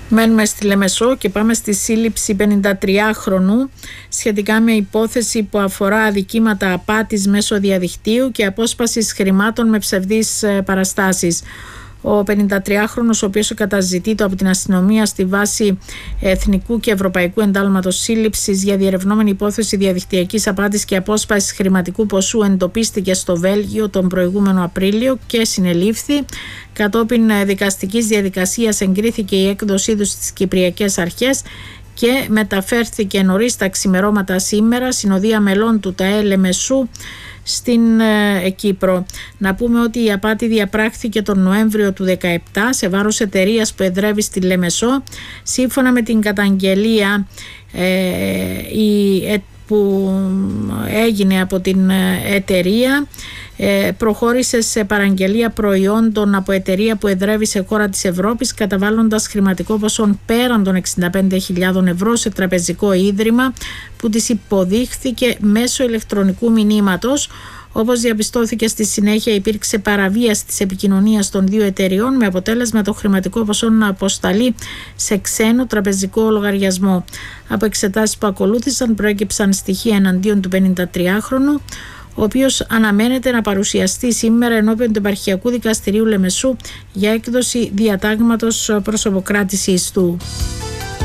Μένουμε στη Λεμεσό και πάμε στη σύλληψη 53χρονου σχετικά με υπόθεση που αφορά αδικήματα απάτης μέσω διαδικτύου και απόσπασης χρημάτων με ψευδείς παραστάσεις. Ο 53χρονος, ο οποίος καταζητείται από την αστυνομία στη βάση εθνικού και ευρωπαϊκού εντάλματος σύλληψης για διερευνόμενη υπόθεση διαδικτυακής απάτης και απόσπασης χρηματικού ποσού, εντοπίστηκε στο Βέλγιο τον προηγούμενο Απρίλιο και συνελήφθη. Κατόπιν δικαστικής διαδικασίας εγκρίθηκε η έκδοσή του στις Κυπριακές Αρχές και μεταφέρθηκε νωρίς τα ξημερώματα σήμερα συνοδεία μελών του ΤΑΕ Λεμεσού στην Κύπρο. Να πούμε ότι η απάτη διαπράχθηκε τον Νοέμβριο του 2017 σε βάρος εταιρείας που εδρεύει στη Λεμεσό. Σύμφωνα με την καταγγελία που έγινε από την εταιρεία, προχώρησε σε παραγγελία προϊόντων από εταιρεία που εδρεύει σε χώρα της Ευρώπης, καταβάλλοντας χρηματικό ποσό πέραν των 65.000 ευρώ σε τραπεζικό ίδρυμα που της υποδείχθηκε μέσω ηλεκτρονικού μηνύματος. Όπως διαπιστώθηκε στη συνέχεια, υπήρξε παραβίαση της επικοινωνίας των δύο εταιριών με αποτέλεσμα το χρηματικό ποσό να αποσταλεί σε ξένο τραπεζικό λογαριασμό. Από εξετάσεις που ακολούθησαν προέκυψαν στοιχεία εναντίον του 53χρονου, ο οποίος αναμένεται να παρουσιαστεί σήμερα ενώπιον του Επαρχιακού Δικαστηρίου Λεμεσού για έκδοση διατάγματος προσωποκράτησης του.